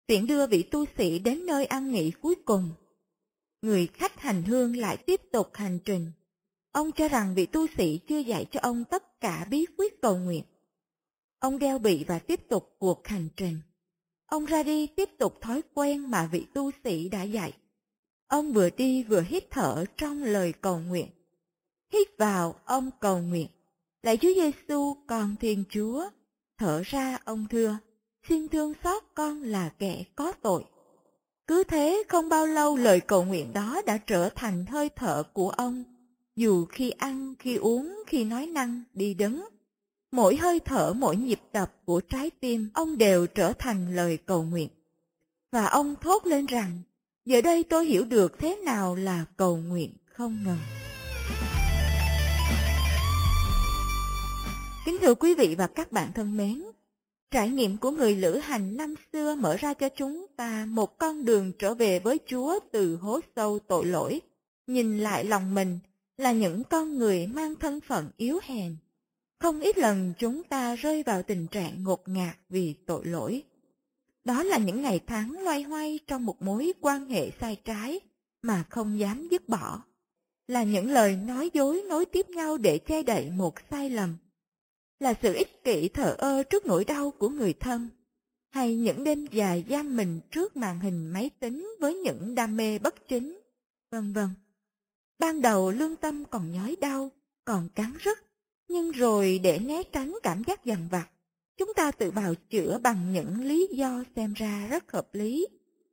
tiện đưa vị tu sĩ đến nơi an nghỉ cuối cùng. Người khách hành hương lại tiếp tục hành trình. Ông cho rằng vị tu sĩ chưa dạy cho ông tất cả bí quyết cầu nguyện. Ông đeo bị và tiếp tục cuộc hành trình. Ông ra đi tiếp tục thói quen mà vị tu sĩ đã dạy. Ông vừa đi vừa hít thở trong lời cầu nguyện. Hít vào, ông cầu nguyện: Lạy Chúa Giêsu, con Thiên Chúa. Thở ra, ông thưa: Xin thương xót con là kẻ có tội. Cứ thế không bao lâu lời cầu nguyện đó đã trở thành hơi thở của ông. Dù khi ăn, khi uống, khi nói năng, đi đứng, mỗi hơi thở, mỗi nhịp đập của trái tim ông đều trở thành lời cầu nguyện. Và ông thốt lên rằng: Giờ đây tôi hiểu được thế nào là cầu nguyện không ngừng. Kính thưa quý vị và các bạn thân mến, trải nghiệm của người lữ hành năm xưa mở ra cho chúng ta một con đường trở về với Chúa từ hố sâu tội lỗi. Nhìn lại lòng mình là những con người mang thân phận yếu hèn. Không ít lần chúng ta rơi vào tình trạng ngột ngạt vì tội lỗi. Đó là những ngày tháng loay hoay trong một mối quan hệ sai trái mà không dám dứt bỏ. Là những lời nói dối nối tiếp nhau để che đậy một sai lầm. Là sự ích kỷ thờ ơ trước nỗi đau của người thân. Hay những đêm dài giam mình trước màn hình máy tính với những đam mê bất chính, vân vân. Ban đầu lương tâm còn nhói đau, còn cắn rứt. Nhưng rồi để né tránh cảm giác dằn vặt, chúng ta tự bào chữa bằng những lý do xem ra rất hợp lý.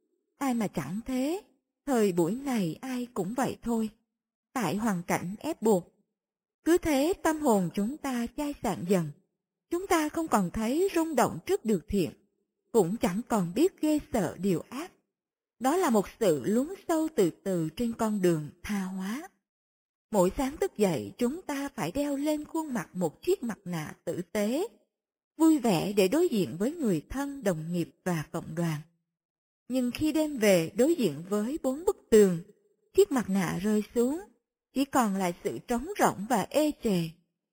Ai mà chẳng thế, thời buổi này ai cũng vậy thôi, tại hoàn cảnh ép buộc. Cứ thế tâm hồn chúng ta chai sạn dần, chúng ta không còn thấy rung động trước điều thiện, cũng chẳng còn biết ghê sợ điều ác. Đó là một sự lún sâu từ từ trên con đường tha hóa. Mỗi sáng thức dậy chúng ta phải đeo lên khuôn mặt một chiếc mặt nạ tử tế, vui vẻ để đối diện với người thân, đồng nghiệp và cộng đoàn. Nhưng khi đêm về đối diện với 4 bức tường, chiếc mặt nạ rơi xuống, chỉ còn lại sự trống rỗng và ê chề.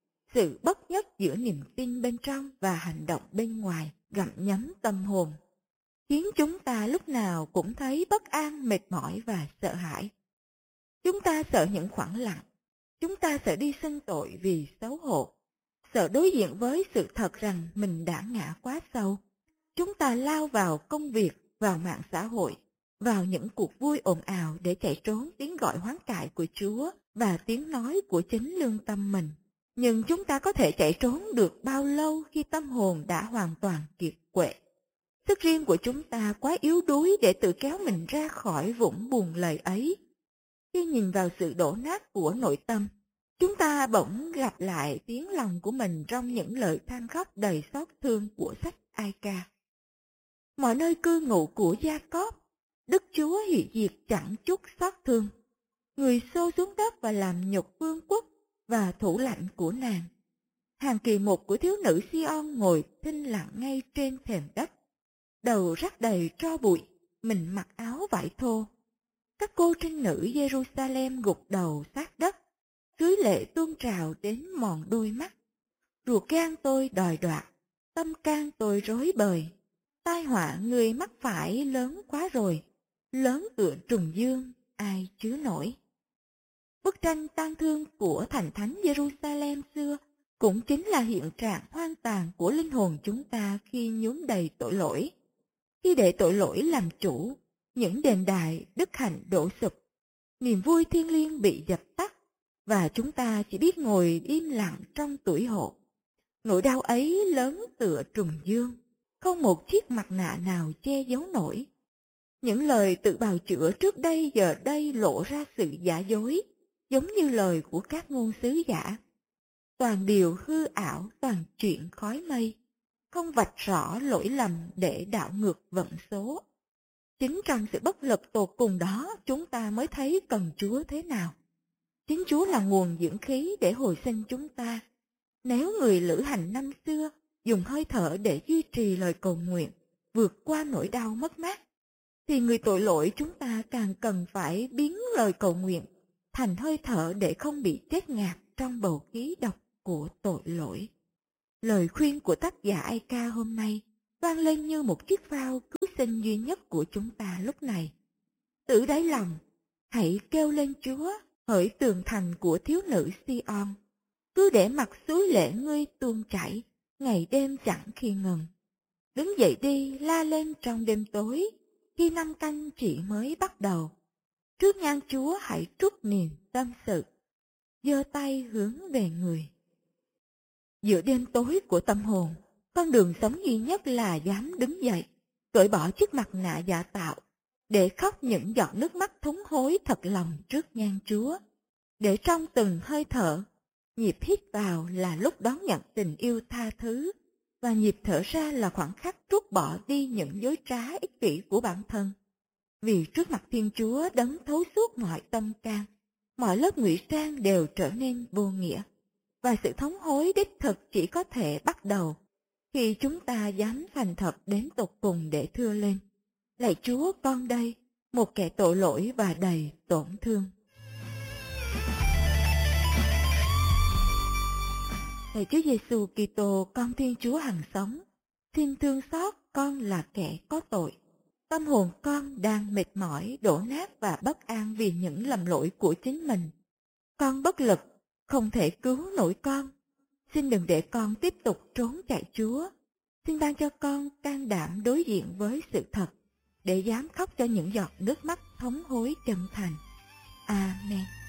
Sự bất nhất giữa niềm tin bên trong và hành động bên ngoài gặm nhấm tâm hồn, khiến chúng ta lúc nào cũng thấy bất an, mệt mỏi và sợ hãi. Chúng ta sợ những khoảng lặng, chúng ta sợ đi xưng tội vì xấu hổ, sợ đối diện với sự thật rằng mình đã ngã quá sâu. Chúng ta lao vào công việc, vào mạng xã hội, vào những cuộc vui ồn ào để chạy trốn tiếng gọi hoán cải của Chúa và tiếng nói của chính lương tâm mình. Nhưng chúng ta có thể chạy trốn được bao lâu khi tâm hồn đã hoàn toàn kiệt quệ? Sức riêng của chúng ta quá yếu đuối để tự kéo mình ra khỏi vũng buồn lầy ấy. Khi nhìn vào sự đổ nát của nội tâm, chúng ta bỗng gặp lại tiếng lòng của mình trong những lời than khóc đầy xót thương của sách Ai-ca. Mọi nơi cư ngụ của Gia-cóp, Đức Chúa hủy diệt chẳng chút xót thương. Người xô xuống đất và làm nhục vương quốc và thủ lãnh của nàng. Hàng kỳ mục của thiếu nữ Si-on ngồi thinh lặng ngay trên thềm đất, đầu rắc đầy tro bụi, mình mặc áo vải thô. Các cô trinh nữ Jerusalem gục đầu sát đất, suối lệ tuôn trào đến mòn đôi mắt. Ruột gan tôi đòi đoạt, tâm can tôi rối bời. Tai họa người mắc phải lớn quá rồi, lớn tựa trùng dương, ai chứa nổi. Bức tranh tang thương của thành thánh Jerusalem xưa cũng chính là hiện trạng hoang tàn của linh hồn chúng ta khi nhuốm đầy tội lỗi. Khi để tội lỗi làm chủ, những đền đài đức hạnh đổ sụp, niềm vui thiêng liêng bị dập tắt, và chúng ta chỉ biết ngồi im lặng trong tủi hổ. Nỗi đau ấy lớn tựa trùng dương, không một chiếc mặt nạ nào che giấu nổi. Những lời tự bào chữa trước đây giờ đây lộ ra sự giả dối, giống như lời của các ngôn sứ giả. Toàn điều hư ảo, toàn chuyện khói mây, không vạch rõ lỗi lầm để đảo ngược vận số. Chính trong sự bất lực tột cùng đó chúng ta mới thấy cần Chúa thế nào. Chính Chúa là nguồn dưỡng khí để hồi sinh chúng ta. Nếu người lữ hành năm xưa dùng hơi thở để duy trì lời cầu nguyện, vượt qua nỗi đau mất mát, thì người tội lỗi chúng ta càng cần phải biến lời cầu nguyện thành hơi thở để không bị chết ngạt trong bầu khí độc của tội lỗi. Lời khuyên của tác giả Ai-ca hôm nay vang lên như một chiếc phao cứu sinh duy nhất của chúng ta lúc này. Từ đáy lòng, hãy kêu lên Chúa, hỡi tường thành của thiếu nữ Sion. Cứ để mặc suối lệ ngươi tuôn chảy, ngày đêm chẳng khi ngừng. Đứng dậy đi, la lên trong đêm tối, khi năm canh chỉ mới bắt đầu. Trước nhan Chúa hãy trút niềm tâm sự, giơ tay hướng về người. Giữa đêm tối của tâm hồn, con đường sống duy nhất là dám đứng dậy, cởi bỏ chiếc mặt nạ giả tạo, để khóc những giọt nước mắt thống hối thật lòng trước nhan Chúa. Để trong từng hơi thở, nhịp hít vào là lúc đón nhận tình yêu tha thứ, và nhịp thở ra là khoảnh khắc trút bỏ đi những dối trá ích kỷ của bản thân. Vì trước mặt Thiên Chúa đấng thấu suốt mọi tâm can, mọi lớp ngụy trang đều trở nên vô nghĩa, và sự thống hối đích thực chỉ có thể bắt đầu khi chúng ta dám thành thật đến tột cùng để thưa lên: lạy Chúa, con đây, một kẻ tội lỗi và đầy tổn thương. Lạy Chúa Giêsu Kitô, con Thiên Chúa hằng sống, xin thương xót con là kẻ có tội. Tâm hồn con đang mệt mỏi, đổ nát và bất an vì những lầm lỗi của chính mình. Con bất lực, không thể cứu nổi con. Xin đừng để con tiếp tục trốn chạy Chúa. Xin ban cho con can đảm đối diện với sự thật, để dám khóc cho những giọt nước mắt thống hối chân thành. Amen.